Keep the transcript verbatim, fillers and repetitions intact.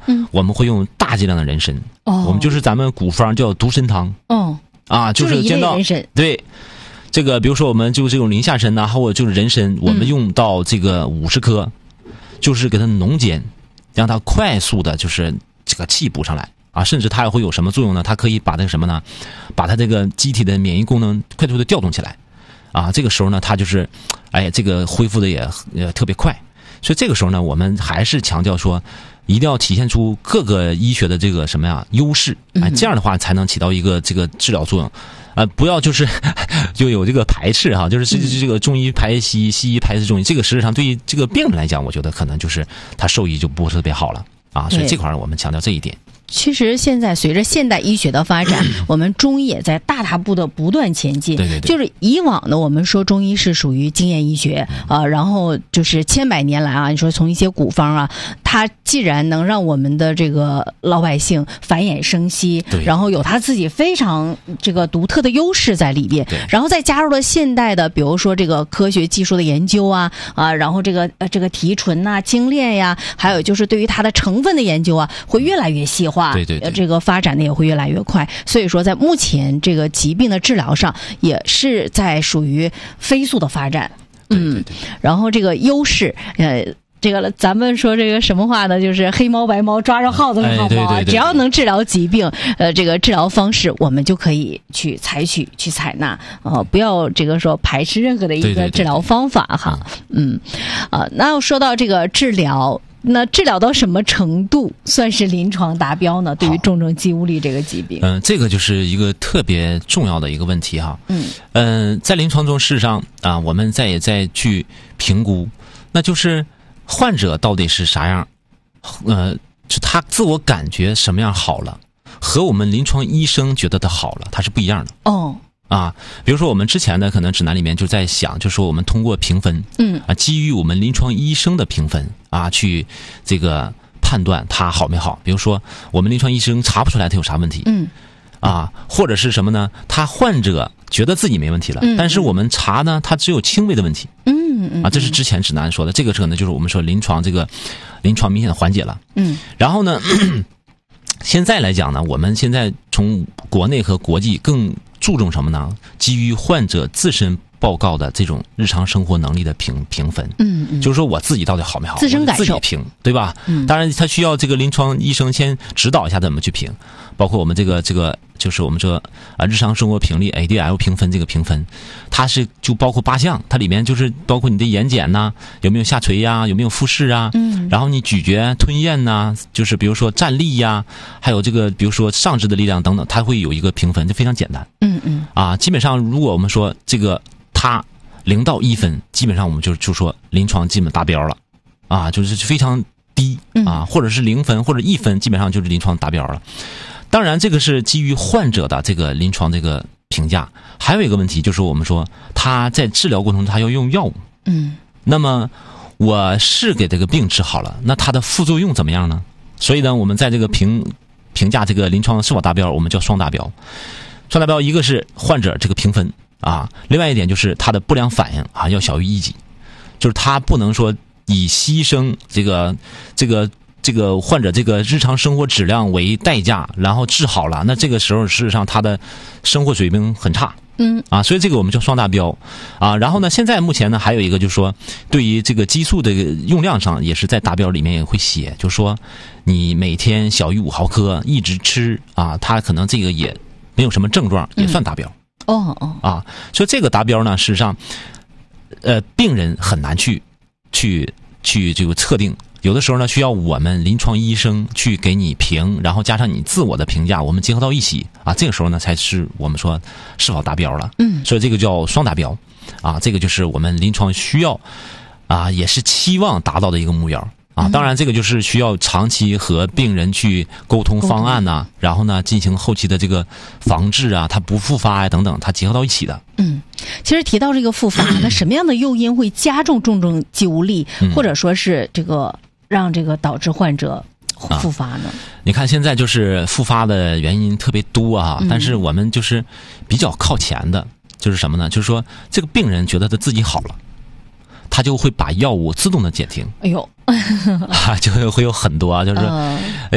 嗯， 我们会用大剂量的人参。 哦， 我们就是咱们古方叫独参汤。 哦， 啊，就是见到人参。 对，这个比如说我们就这种临夏参呐、啊，或者就是人参，我们用到这个五十克，嗯、就是给它浓煎，让它快速的就是这个气补上来。啊，甚至它还会有什么作用呢？它可以把那个什么呢，把它这个机体的免疫功能快速的调动起来，啊，这个时候呢，它就是，哎，这个恢复的也也特别快。所以这个时候呢，我们还是强调说，一定要体现出各个医学的这个什么呀优势，哎，这样的话才能起到一个这个治疗作用。啊、呃，不要就是就有这个排斥哈，就是这这个中医排西医，西医排斥中医，这个实际上对于这个病人来讲，我觉得可能就是他受益就不是特别好了啊。所以这块我们强调这一点。 其实现在随着现代医学的发展，我们中医也在大踏步的不断前进。 对对对， 就是以往呢，我们说中医是属于经验医学啊、呃，然后就是千百年来啊，你说从一些古方啊，它既然能让我们的这个老百姓繁衍生息，然后有它自己非常这个独特的优势在里边，然后再加入了现代的，比如说这个科学技术的研究啊啊，然后这个呃这个提纯呐、啊、精炼呀，还有就是对于它的成分的研究啊，会越来越细化。 对对对， 这个发展的也会越来越快，所以说在目前这个疾病的治疗上，也是在属于飞速的发展。 嗯，对对对， 然后这个优势，呃。这个咱们说这个什么话呢？就是黑猫白猫抓着耗子的好猫、啊哎、只要能治疗疾病，呃，这个治疗方式我们就可以去采取、去采纳，呃，不要这个说排斥任何的一个治疗方法哈。嗯，啊、呃，那要说到这个治疗，那治疗到什么程度算是临床达标呢？对于重症肌无力这个疾病， 嗯、呃，这个就是一个特别重要的一个问题哈。嗯，嗯、呃，在临床中，事实上啊，我们再也再去评估，那就是。患者到底是啥样？呃，就他自我感觉什么样好了，和我们临床医生觉得他好了，他是不一样的。 哦， 啊，比如说我们之前呢，可能指南里面就在想，就说我们通过评分， 嗯， 啊，基于我们临床医生的评分啊，去这个判断他好没好。比如说我们临床医生查不出来他有啥问题， 嗯， 啊，或者是什么呢？他患者觉得自己没问题了， 嗯、 但是我们查呢，他只有轻微的问题。 嗯。 啊，这是之前指南说的，这个可能就是我们说临床这个临床明显的缓解了。 嗯， 然后呢，现在来讲呢，我们现在从国内和国际更注重什么呢？基于患者自身报告的这种日常生活能力的评评分。 嗯嗯， 就是说我自己到底好没好， 自身感受， 自己评，对吧？ 嗯， 当然他需要这个临床医生先指导一下怎么去评，包括我们这个这个就是我们说啊日常生活评力 A D L 评分这个评分，它是就包括八项，它里面就是包括你的眼睑呐、啊，有没有下垂呀、啊，有没有复视啊， 嗯， 然后你咀嚼吞咽呐、啊，就是比如说站立呀、啊，还有这个比如说上肢的力量等等，它会有一个评分，就非常简单。 嗯嗯， 啊，基本上如果我们说这个它零到一分，基本上我们就就说临床基本达标了，啊，就是非常低啊，或者是零分或者一分，基本上就是临床达标了。当然，这个是基于患者的这个临床这个评价。还有一个问题就是我们说他在治疗过程中他要用药物， 嗯， 那么我是给这个病治好了，那它的副作用怎么样呢？所以呢，我们在这个评评价这个临床是否达标，我们叫双达标。双达标一个是患者这个评分啊，另外一点就是他的不良反应啊要小于一级，就是他不能说以牺牲这个这个这个患者这个日常生活质量为代价，然后治好了，那这个时候事实上他的生活水平很差。 嗯啊，所以这个我们叫双达标啊。然后呢，现在目前呢还有一个就是说，对于这个激素的用量上也是在达标里面也会写，就是说你每天小于五毫克一直吃啊，它可能这个也没有什么症状，也算达标。 哦哦啊，所以这个达标呢，事实上，呃，病人很难去去去这个测定。有的时候呢，需要我们临床医生去给你评，然后加上你自我的评价，我们结合到一起啊，这个时候呢，才是我们说是否达标了。 嗯， 所以这个叫双达标啊，这个就是我们临床需要啊，也是期望达到的一个目标啊。当然，这个就是需要长期和病人去沟通方案呐、啊，然后呢，进行后期的这个防治啊，它不复发呀、啊、等等，它结合到一起的。 嗯，其实提到这个复发，那什么样的诱因会加重重症肌无力， 嗯、 或者说是这个让这个导致患者复发呢？ 啊、你看现在就是复发的原因特别多啊， 嗯、 但是我们就是比较靠前的，就是什么呢？就是说这个病人觉得他自己好了，他就会把药物自动的减停。 哎呦， 啊，就会有很多啊，就是。 呃